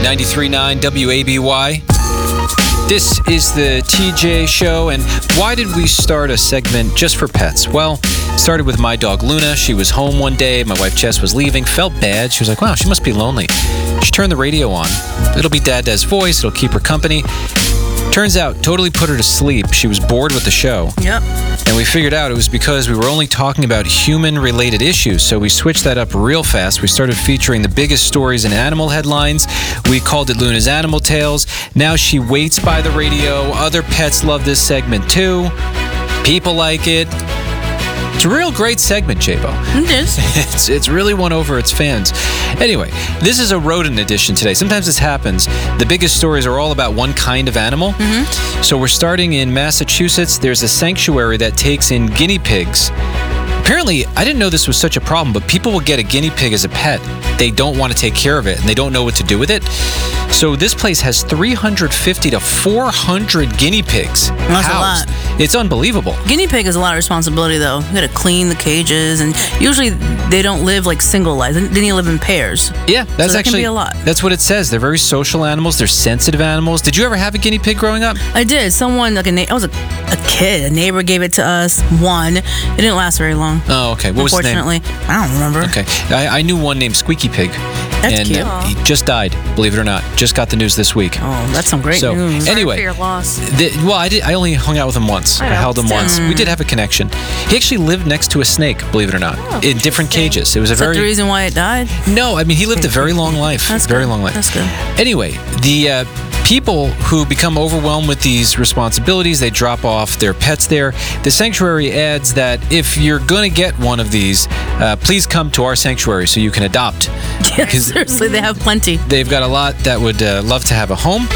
93.9 WABY. This is the TJ Show, and why did we start a segment just for pets? Well, it started with my dog Luna. She was home one day. My wife Jess was leaving, felt bad. She was like, wow, she must be lonely. She turned the radio on. It'll be Dad's voice. It'll keep her company. Turns out, totally put her to sleep. She was bored with the show. Yep. And we figured out it was because we were only talking about human-related issues, so we switched that up real fast. We started featuring the biggest stories in animal headlines. We called it Luna's Animal Tales. Now she waits by the radio. Other pets love this segment too. People like it. It's a real great segment, J-Bo. It is. It's really won over its fans. Anyway, this is a rodent edition today. Sometimes this happens. The biggest stories are all about one kind of animal. Mm-hmm. So we're starting in Massachusetts. There's a sanctuary that takes in guinea pigs. Apparently, I didn't know this was such a problem, but people will get a guinea pig as a pet. They don't want to take care of it, and they don't know what to do with it. So this place has 350 to 400 guinea pigs That's housed. a lot. It's unbelievable. Guinea pig is a lot of responsibility, though. You gotta clean the cages, and usually they don't live like single lives. Then you live in pairs. Yeah, that's that actually can be a lot. That's what it says. They're very social animals. They're sensitive animals. Did you ever have a guinea pig growing up? I did. Someone, like I was a kid. A neighbor gave it to us. One. It didn't last very long. Oh, okay. What was his name? Unfortunately, I don't remember. Okay. I knew one named Squeaky Pig. That's and cute. He just died, believe it or not. Just got the news this week. Oh, that's some great news. Anyway, Sorry for your loss. I only hung out with him once. I held him once. We did have a connection. He actually lived next to a snake, believe it or not, in different cages. It was a Is that very the reason why it died? No, I mean he lived a very long life. That's very good. long life. That's good. Anyway, the people who become overwhelmed with these responsibilities, they drop off their pets there. The sanctuary adds that if you're going to get one of these, please come to our sanctuary so you can adopt. Yeah, seriously, they have plenty. They've got a lot that would love to have a home.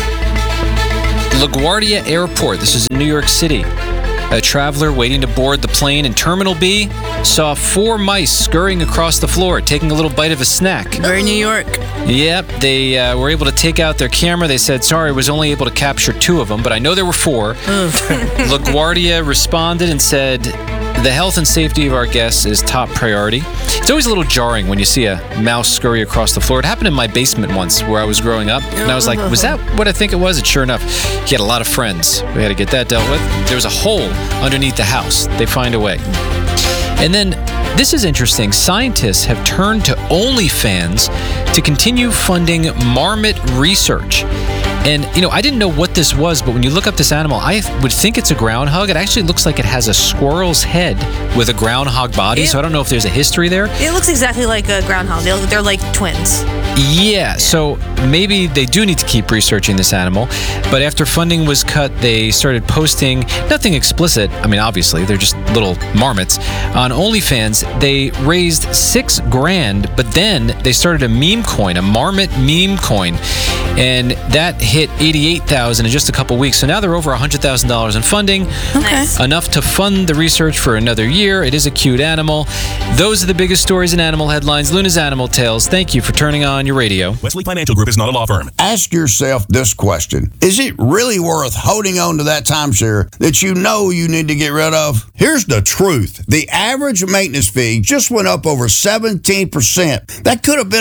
LaGuardia Airport. This is in New York City. A traveler waiting to board the plane in Terminal B saw 4 mice scurrying across the floor, taking a little bite of a snack. Very New York. Yep, they were able to take out their camera. They said, sorry, I was only able to capture 2 of them, but I know there were 4. LaGuardia responded and said, the health and safety of our guests is top priority. It's always a little jarring when you see a mouse scurry across the floor. It happened in my basement once where I was growing up, and I was like, was that what I think it was? And sure enough, he had a lot of friends. We had to get that dealt with. There was a hole underneath the house. They find a way. And then, this is interesting. Scientists have turned to OnlyFans to continue funding marmot research. And, I didn't know what this was, but when you look up this animal, I would think it's a groundhog. It actually looks like it has a squirrel's head with a groundhog body, so I don't know if there's a history there. It looks exactly like a groundhog. They're like twins. Yeah, so maybe they do need to keep researching this animal. But after funding was cut, they started posting nothing explicit. I mean, obviously, they're just little marmots. On OnlyFans, they raised $6,000, but then they started a meme coin, a marmot meme coin. And that hit $88,000 in just a couple weeks. So now they're over $100,000 in funding. Okay. Enough to fund the research for another year. It is a cute animal. Those are the biggest stories in animal headlines. Luna's Animal Tales. Thank you for turning on your radio. Wesley Financial Group is not a law firm. Ask yourself this question. Is it really worth holding on to that timeshare that you know you need to get rid of? Here's the truth. The average maintenance fee just went up over 17%. That could have been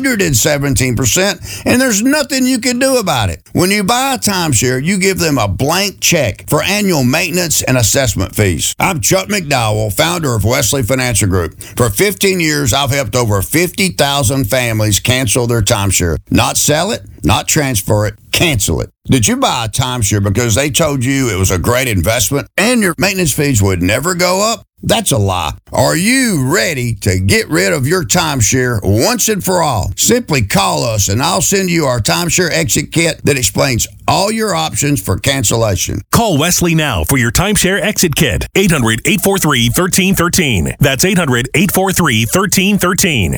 117%, and there's nothing you can do about it. When you buy a timeshare, you give them a blank check for annual maintenance and assessment fees. I'm Chuck McDowell, founder of Wesley Financial Group. For 15 years, I've helped over 50,000 families cancel their timeshare. Not sell it, not transfer it, cancel it. Did you buy a timeshare because they told you it was a great investment and your maintenance fees would never go up? That's a lie. Are you ready to get rid of your timeshare once and for all? Simply call us and I'll send you our timeshare exit kit that explains all your options for cancellation. Call Wesley now for your timeshare exit kit. 800-843-1313. That's 800-843-1313.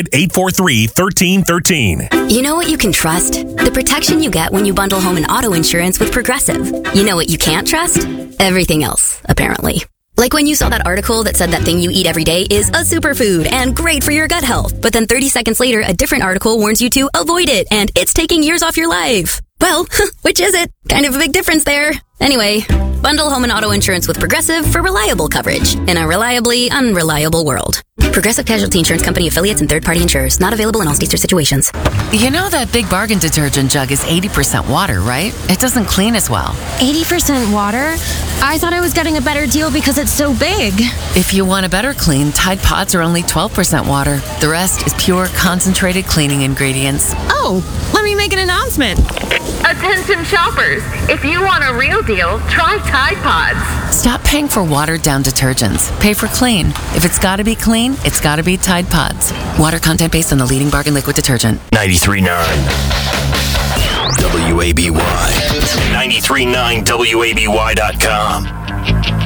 800-843-1313. You know what you can trust? The protection you get when you bundle home and auto insurance with Progressive. You know what you can't trust? Everything else, apparently. Like when you saw that article that said that thing you eat every day is a superfood and great for your gut health. But then 30 seconds later, a different article warns you to avoid it and it's taking years off your life. Well, which is it? Kind of a big difference there. Anyway, bundle home and auto insurance with Progressive for reliable coverage in a reliably unreliable world. Progressive Casualty Insurance Company affiliates and third-party insurers. Not available in all states or situations. You know that Big Bargain detergent jug is 80% water, right? It doesn't clean as well. 80% water? I thought I was getting a better deal because it's so big. If you want a better clean, Tide Pods are only 12% water. The rest is pure, concentrated cleaning ingredients. Oh, let me make an announcement. Attention shoppers, if you want a real deal, try Tide Pods. Stop paying for watered-down detergents. Pay for clean. If it's got to be clean, it's got to be Tide Pods. Water content based on the leading bargain liquid detergent. 93.9 WABY. 93.9WABY.com.